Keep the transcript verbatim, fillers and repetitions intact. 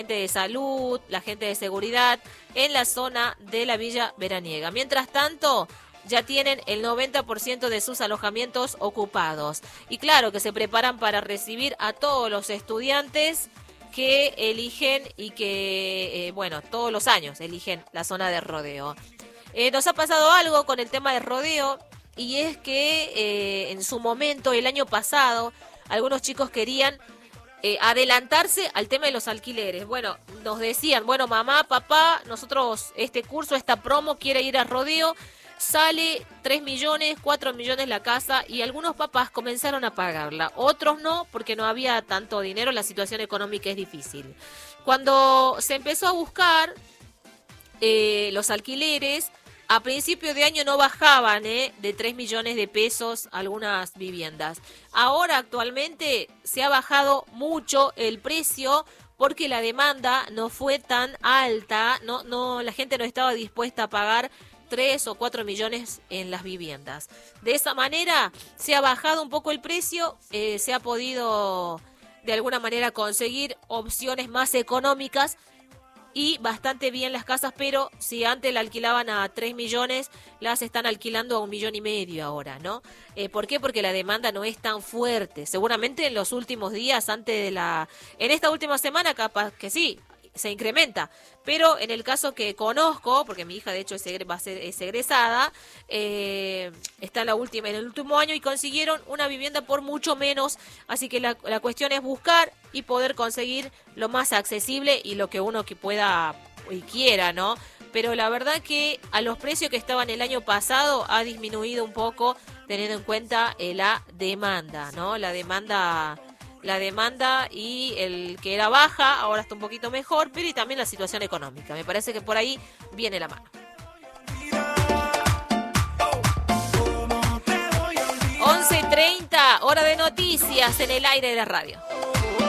gente de salud, la gente de seguridad en la zona de la Villa Veraniega. Mientras tanto, ya tienen el noventa por ciento de sus alojamientos ocupados. Y claro que se preparan para recibir a todos los estudiantes que eligen y que, eh, bueno, todos los años eligen la zona de rodeo. Eh, nos ha pasado algo con el tema de rodeo y es que eh, en su momento, el año pasado, algunos chicos querían Eh, adelantarse al tema de los alquileres. Bueno, nos decían, bueno, mamá, papá, nosotros este curso, esta promo quiere ir a rodeo, sale tres millones, cuatro millones la casa, y algunos papás comenzaron a pagarla, otros no, porque no había tanto dinero, la situación económica es difícil. Cuando se empezó a buscar eh, los alquileres, a principio de año no bajaban ¿eh? de tres millones de pesos algunas viviendas. Ahora actualmente se ha bajado mucho el precio porque la demanda no fue tan alta, no, no, la gente no estaba dispuesta a pagar tres o cuatro millones en las viviendas. De esa manera se ha bajado un poco el precio, eh, se ha podido de alguna manera conseguir opciones más económicas y bastante bien las casas, pero si antes la alquilaban a tres millones, las están alquilando a un millón y medio ahora, ¿no? Eh, ¿Por qué? Porque la demanda no es tan fuerte. Seguramente en los últimos días, antes de la... En esta última semana capaz que sí, se incrementa, pero en el caso que conozco, porque mi hija de hecho es, va a ser es egresada, eh, está en la última en el último año y consiguieron una vivienda por mucho menos, así que la, la cuestión es buscar y poder conseguir lo más accesible y lo que uno que pueda y quiera, ¿no? Pero la verdad que a los precios que estaban el año pasado ha disminuido un poco teniendo en cuenta eh, la demanda, ¿no? La demanda la demanda y el que era baja, ahora está un poquito mejor, pero y también la situación económica. Me parece que por ahí viene la mano. once treinta, hora de noticias en el aire de la radio.